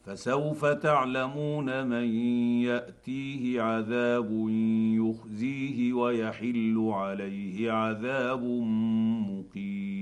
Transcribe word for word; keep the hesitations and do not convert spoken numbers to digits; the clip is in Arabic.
فسوف تعلمون من ياتيه عذاب يخزيه ويحل عليه عذاب مقيم.